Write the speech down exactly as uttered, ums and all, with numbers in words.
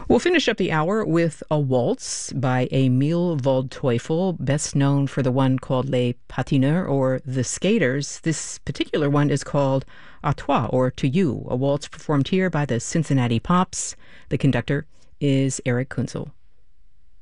We'll finish up the hour with a waltz by Emil Waldteufel, best known for the one called Les Patineurs, or The Skaters. This particular one is called À Toi, or To You, a waltz performed here by the Cincinnati Pops. The conductor is Eric Kunzel.